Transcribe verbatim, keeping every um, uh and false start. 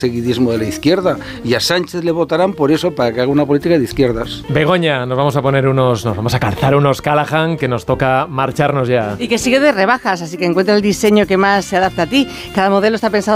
seguidismo de la izquierda, y a Sánchez le votarán por eso, para que haga una política de izquierdas. Begoña, nos vamos a poner unos, nos vamos a calzar unos Callahan, que nos toca marcharnos ya. Y que sigue de rebajas, así que encuentra el diseño que más se adapta a ti. Cada modelo está pensado